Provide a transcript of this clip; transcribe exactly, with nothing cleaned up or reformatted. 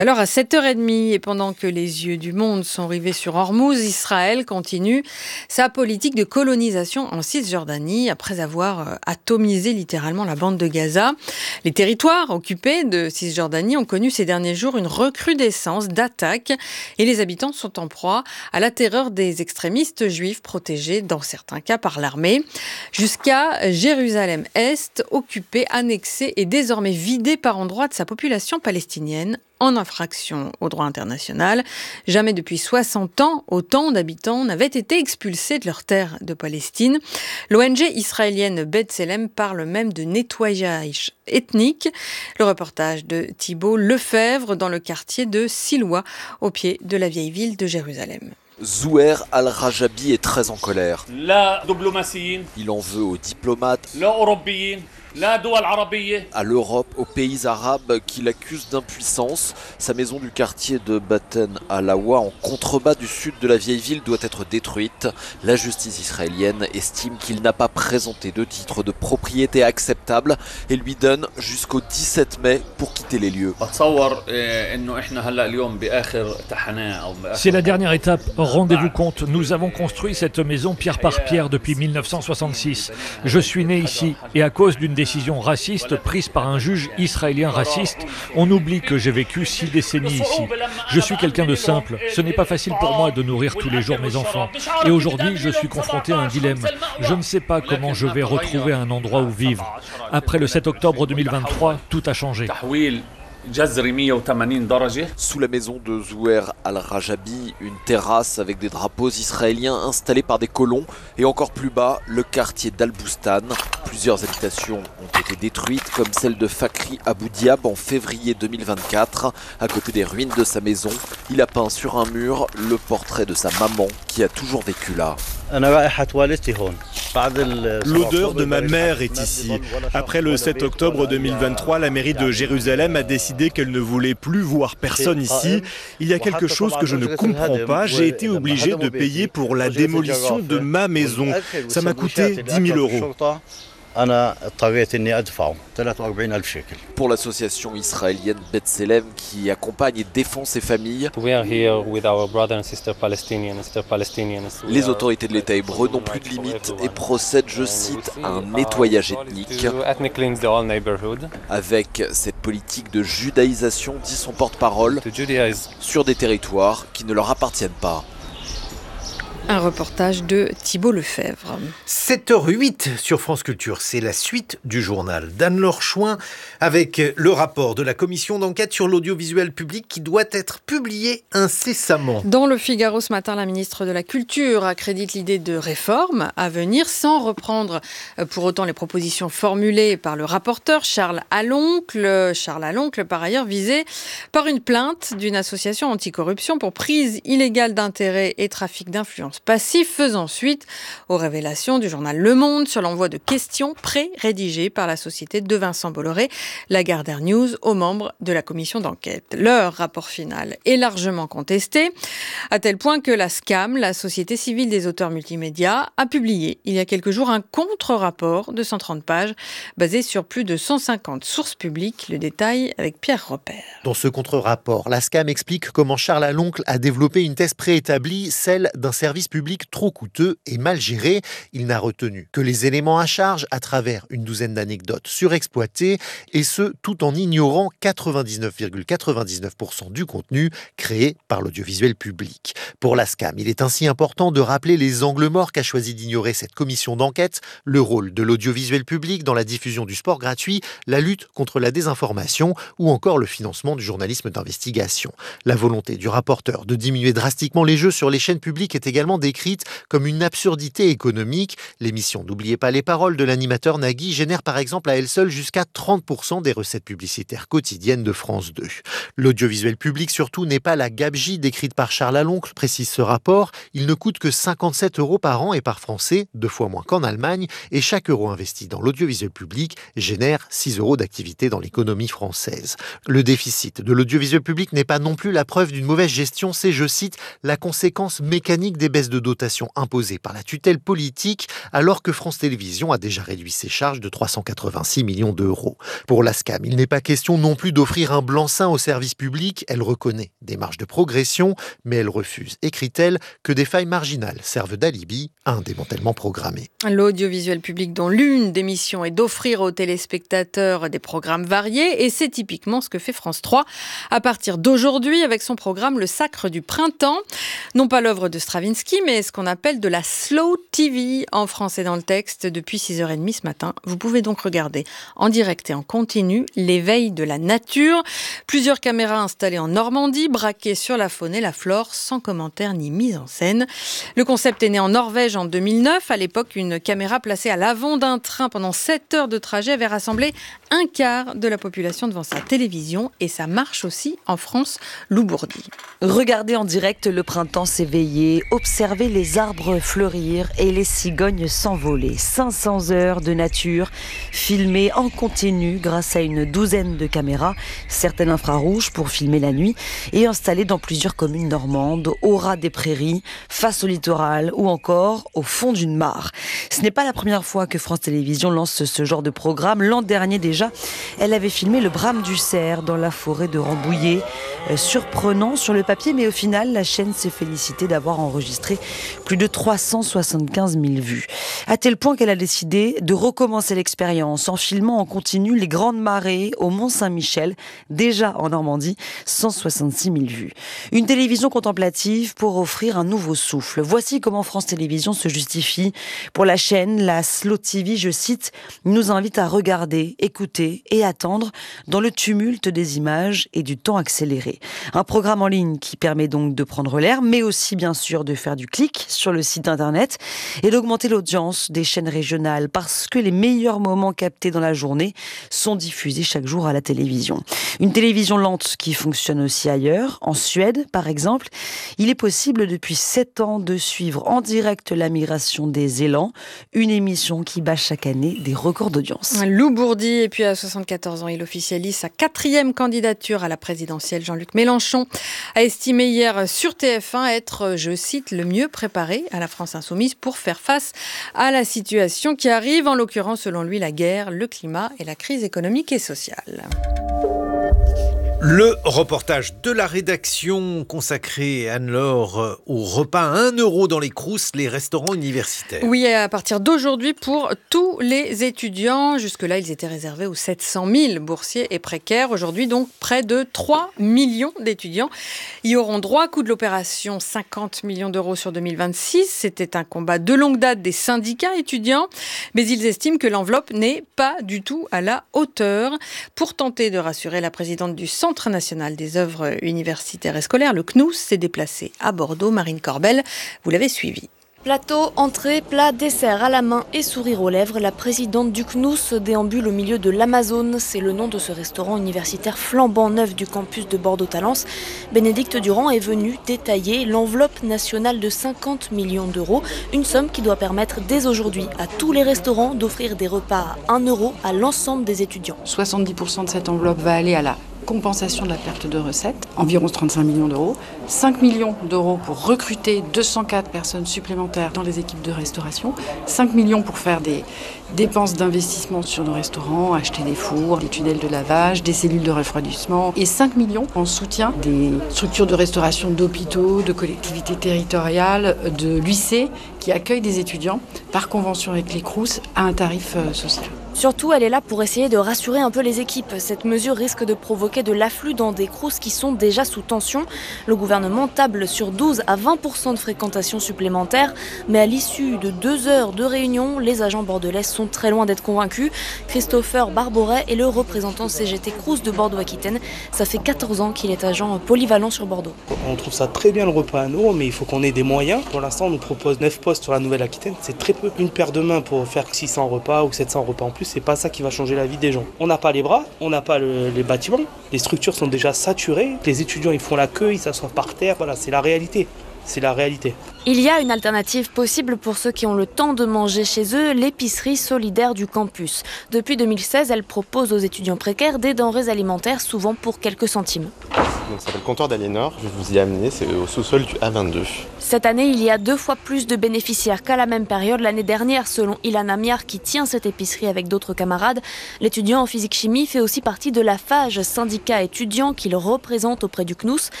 Alors à sept heures trente, et pendant que les yeux du monde sont rivés sur Ormuz, Israël continue sa politique de colonisation en Cisjordanie après avoir atomisé littéralement la bande de Gaza. Les territoires occupés de Cisjordanie ont connu ces derniers jours une recrudescence d'attaques et les habitants sont en proie à la terreur des extrémistes juifs protégés dans certains cas par l'armée. Jusqu'à Jérusalem-Est, occupée, annexée et désormais vidée par endroits de sa population palestinienne, en infraction au droit international. Jamais depuis soixante ans, autant d'habitants n'avaient été expulsés de leur terre de Palestine. L'O N G israélienne B'Tselem parle même de nettoyage ethnique. Le reportage de Thibault Lefebvre dans le quartier de Siloua, au pied de la vieille ville de Jérusalem. Zouher Al-Rajabi est très en colère. Il en veut aux diplomates, à l'Europe, aux pays arabes qui l'accusent d'impuissance. Sa maison du quartier de Baten Alawa, en contrebas du sud de la vieille ville, doit être détruite. La justice israélienne estime qu'il n'a pas présenté de titre de propriété acceptable et lui donne jusqu'au dix-sept mai pour quitter les lieux. C'est la dernière étape. Rendez-vous compte, nous avons construit cette maison pierre par pierre depuis mille neuf cent soixante-six. Je suis né ici et à cause d'une décision raciste prise par un juge israélien raciste, on oublie que j'ai vécu six décennies ici. Je suis quelqu'un de simple. Ce n'est pas facile pour moi de nourrir tous les jours mes enfants. Et aujourd'hui, je suis confronté à un dilemme. Je ne sais pas comment je vais retrouver un endroit où vivre. Après le sept octobre deux mille vingt-trois, tout a changé. Sous la maison de Zouher Al-Rajabi, une terrasse avec des drapeaux israéliens installés par des colons et encore plus bas, le quartier d'Al-Boustan. Plusieurs habitations ont été détruites comme celle de Fakri Abou Diab en février deux mille vingt-quatre. À côté des ruines de sa maison, il a peint sur un mur le portrait de sa maman qui a toujours vécu là. L'odeur de ma mère est ici. Après le sept octobre deux mille vingt-trois, la mairie de Jérusalem a décidé qu'elle ne voulait plus voir personne ici. Il y a quelque chose que je ne comprends pas. J'ai été obligé de payer pour la démolition de ma maison. Ça m'a coûté dix mille euros. Pour l'association israélienne B'Tselem qui accompagne et défend ces familles, les autorités de l'État hébreu n'ont plus de limites et procèdent, je cite, à un nettoyage ethnique. Avec cette politique de judaïsation, dit son porte-parole, sur des territoires qui ne leur appartiennent pas. Un reportage de Thibault Lefebvre. sept heures huit sur France Culture, c'est la suite du journal d'Anne-Laure Chouin avec le rapport de la commission d'enquête sur l'audiovisuel public qui doit être publié incessamment. Dans le Figaro ce matin, la ministre de la Culture accrédite l'idée de réforme à venir sans reprendre pour autant les propositions formulées par le rapporteur Charles Aloncle. Charles Aloncle, par ailleurs, visé par une plainte d'une association anticorruption pour prise illégale d'intérêt et trafic d'influence passif, faisant suite aux révélations du journal Le Monde sur l'envoi de questions pré-rédigées par la société de Vincent Bolloré, Lagardère News, aux membres de la commission d'enquête. Leur rapport final est largement contesté, à tel point que la SCAM, la Société civile des auteurs multimédia, a publié il y a quelques jours un contre-rapport de cent trente pages basé sur plus de cent cinquante sources publiques. Le détail avec Pierre Repère. Dans ce contre-rapport, la SCAM explique comment Charles Aloncle a développé une thèse préétablie, celle d'un service public trop coûteux et mal géré. Il n'a retenu que les éléments à charge à travers une douzaine d'anecdotes surexploitées, et ce, tout en ignorant quatre-vingt-dix-neuf virgule quatre-vingt-dix-neuf pour cent du contenu créé par l'audiovisuel public. Pour la SCAM, il est ainsi important de rappeler les angles morts qu'a choisi d'ignorer cette commission d'enquête, le rôle de l'audiovisuel public dans la diffusion du sport gratuit, la lutte contre la désinformation ou encore le financement du journalisme d'investigation. La volonté du rapporteur de diminuer drastiquement les jeux sur les chaînes publiques est également décrite comme une absurdité économique. L'émission N'oubliez pas les paroles de l'animateur Nagui génère par exemple à elle seule jusqu'à trente pour cent des recettes publicitaires quotidiennes de France deux. L'audiovisuel public surtout n'est pas la gabegie décrite par Charles Aloncle, précise ce rapport. Il ne coûte que cinquante-sept euros par an et par Français, deux fois moins qu'en Allemagne, et chaque euro investi dans l'audiovisuel public génère six euros d'activité dans l'économie française. Le déficit de l'audiovisuel public n'est pas non plus la preuve d'une mauvaise gestion, c'est, je cite, la conséquence mécanique des baisses baisse de dotation imposée par la tutelle politique, alors que France Télévisions a déjà réduit ses charges de trois cent quatre-vingt-six millions d'euros. Pour la SCAM, il n'est pas question non plus d'offrir un blanc-seing au service public. Elle reconnaît des marges de progression, mais elle refuse, écrit-elle, que des failles marginales servent d'alibi à un démantèlement programmé. L'audiovisuel public dont l'une des missions est d'offrir aux téléspectateurs des programmes variés, et c'est typiquement ce que fait France trois à partir d'aujourd'hui avec son programme Le Sacre du Printemps. Non pas l'œuvre de Stravinsky, mais ce qu'on appelle de la slow T V en français dans le texte depuis six heures trente ce matin. Vous pouvez donc regarder en direct et en continu l'éveil de la nature. Plusieurs caméras installées en Normandie, braquées sur la faune et la flore, sans commentaire ni mise en scène. Le concept est né en Norvège en deux mille neuf. À l'époque, une caméra placée à l'avant d'un train pendant sept heures de trajet avait rassemblé un quart de la population devant sa télévision. Et ça marche aussi en France. Lou Bourdi. Regardez en direct le printemps s'éveiller, observer les arbres fleurir et les cigognes s'envoler. cinq cents heures de nature filmées en continu grâce à une douzaine de caméras, certaines infrarouges pour filmer la nuit et installées dans plusieurs communes normandes, au ras des prairies, face au littoral ou encore au fond d'une mare. Ce n'est pas la première fois que France Télévisions lance ce genre de programme. L'an dernier déjà, elle avait filmé le brame du cerf dans la forêt de Rambouillet. Euh, surprenant sur le papier, mais au final, la chaîne s'est félicitée d'avoir enregistré plus de trois cent soixante-quinze mille vues. À tel point qu'elle a décidé de recommencer l'expérience en filmant en continu les grandes marées au Mont-Saint-Michel, déjà en Normandie, cent soixante-six mille vues. Une télévision contemplative pour offrir un nouveau souffle. Voici comment France Télévisions se justifie. Pour la chaîne, la Slow T V, je cite, nous invite à regarder, écouter et attendre dans le tumulte des images et du temps accéléré. Un programme en ligne qui permet donc de prendre l'air, mais aussi bien sûr de faire du clic sur le site internet et d'augmenter l'audience des chaînes régionales parce que les meilleurs moments captés dans la journée sont diffusés chaque jour à la télévision. Une télévision lente qui fonctionne aussi ailleurs. En Suède, par exemple, il est possible depuis sept ans de suivre en direct la migration des élans, une émission qui bat chaque année des records d'audience. Lou Bourdi, et puis à soixante-quatorze ans, il officialise sa quatrième candidature à la présidentielle. Jean-Luc Mélenchon a estimé hier sur T F un être, je cite, le mieux préparé à la France insoumise pour faire face à la situation qui arrive, en l'occurrence selon lui la guerre, le climat et la crise économique et sociale. Le reportage de la rédaction consacré, Anne-Laure, au repas à un euro dans les Crous, les restaurants universitaires. Oui, à partir d'aujourd'hui pour tous les étudiants. Jusque-là, ils étaient réservés aux sept cent mille boursiers et précaires. Aujourd'hui, donc, près de trois millions d'étudiants y auront droit. Coût de l'opération, cinquante millions d'euros sur deux mille vingt-six. C'était un combat de longue date des syndicats étudiants. Mais ils estiment que l'enveloppe n'est pas du tout à la hauteur. Pour tenter de rassurer la présidente du Centre Centre national des œuvres universitaires et scolaires, le C N O U S, s'est déplacé à Bordeaux. Marine Corbel, vous l'avez suivi. Plateau, entrée, plat, dessert à la main et sourire aux lèvres, la présidente du C N O U S déambule au milieu de l'Amazone. C'est le nom de ce restaurant universitaire flambant neuf du campus de Bordeaux-Talence. Bénédicte Durand est venue détailler l'enveloppe nationale de cinquante millions d'euros, une somme qui doit permettre dès aujourd'hui à tous les restaurants d'offrir des repas à un euro à l'ensemble des étudiants. soixante-dix pour cent de cette enveloppe va aller à la compensation de la perte de recettes, environ trente-cinq millions d'euros. cinq millions d'euros pour recruter deux cent quatre personnes supplémentaires dans les équipes de restauration. cinq millions pour faire des dépenses d'investissement sur nos restaurants, acheter des fours, des tunnels de lavage, des cellules de refroidissement. Et cinq millions en soutien des structures de restauration d'hôpitaux, de collectivités territoriales, de l'U C qui accueillent des étudiants par convention avec les Crous à un tarif social. Surtout, elle est là pour essayer de rassurer un peu les équipes. Cette mesure risque de provoquer de l'afflux dans des Crous qui sont déjà sous tension. Le gouvernement table sur douze à vingt pour cent de fréquentation supplémentaire, mais à l'issue de deux heures de réunion, les agents bordelais sont très loin d'être convaincus. Christopher Barboret est le représentant C G T Crous de Bordeaux-Aquitaine. Ça fait quatorze ans qu'il est agent polyvalent sur Bordeaux. On trouve ça très bien le repas à un euro, mais il faut qu'on ait des moyens. Pour l'instant, on nous propose neuf postes sur la Nouvelle-Aquitaine. C'est très peu. Une paire de mains pour faire six cents repas ou sept cents repas en plus, c'est pas ça qui va changer la vie des gens. On n'a pas les bras, on n'a pas le, les bâtiments, les structures sont déjà saturées, les étudiants ils font la queue, ils s'assoient par terre, voilà, c'est la réalité. c'est la réalité. Il y a une alternative possible pour ceux qui ont le temps de manger chez eux, l'épicerie solidaire du campus. Depuis deux mille seize, elle propose aux étudiants précaires des denrées alimentaires, souvent pour quelques centimes. Donc, ça s'appelle Comptoir d'Aliénor, je vais vous y amener, c'est au sous-sol du A vingt-deux. Cette année, il y a deux fois plus de bénéficiaires qu'à la même période l'année dernière, selon Ilan Amiar qui tient cette épicerie avec d'autres camarades. L'étudiant en physique-chimie fait aussi partie de la F A G, syndicat étudiant qu'il représente auprès du C N O U S.